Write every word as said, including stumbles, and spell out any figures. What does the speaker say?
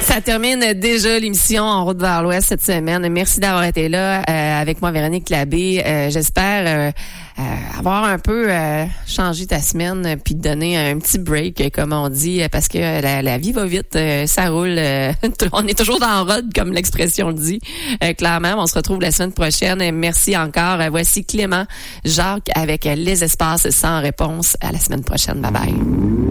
Ça termine déjà l'émission En route vers l'Ouest cette semaine. Merci d'avoir été là euh, avec moi, Véronique Labbé. Euh, j'espère euh, euh, avoir un peu euh, changé ta semaine puis te donner un petit break, comme on dit, parce que la, la vie va vite, euh, ça roule. Euh, on est toujours dans le road, comme l'expression le dit. Euh, clairement, on se retrouve la semaine prochaine. Merci encore. Euh, voici Clément Jacques avec Les Espaces sans réponse. À la semaine prochaine. Bye bye.